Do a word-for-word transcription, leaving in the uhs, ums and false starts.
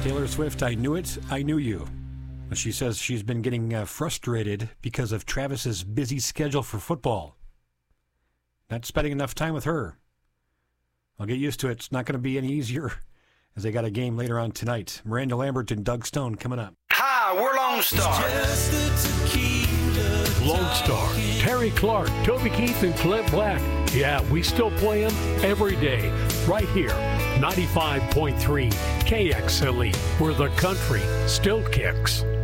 Taylor Swift, I Knew It, I Knew You. She says she's been getting uh, frustrated because of Travis's busy schedule for football. Not spending enough time with her. I'll get used to it. It's not going to be any easier as they got a game later on tonight. Miranda Lambert and Doug Stone coming up. Hi, we're Lone Star. Lone Star, Terry Clark, Toby Keith, and Clint Black. Yeah, we still play them every day, right here, ninety-five point three K X L E, where the country still kicks.